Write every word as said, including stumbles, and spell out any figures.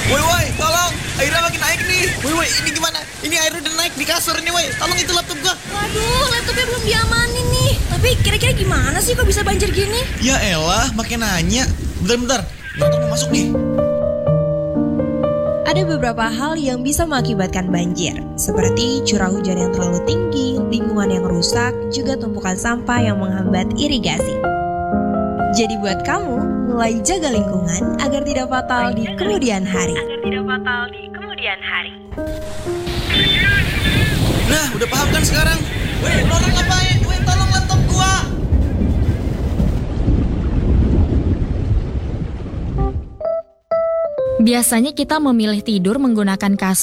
Woi woi, tolong, airnya makin naik nih. Woi woi, ini gimana? Ini air udah naik di kasur nih woi. Tolong itu laptop gua. Waduh, laptopnya belum diamanin nih. Tapi kira-kira gimana sih kok bisa banjir gini? Ya elah, makin nanya. Bentar-bentar, laptop mau masuk nih. Ada beberapa hal yang bisa mengakibatkan banjir, seperti curah hujan yang terlalu tinggi, lingkungan yang rusak, juga tumpukan sampah yang menghambat irigasi. Jadi buat kamu, mulai jaga lingkungan agar tidak fatal di kemudian hari. Agar tidak fatal di kemudian hari. Nah, udah paham kan sekarang? Woi, lo orang ngapain? Woi, tolong laptop gua. Biasanya kita memilih tidur menggunakan kasur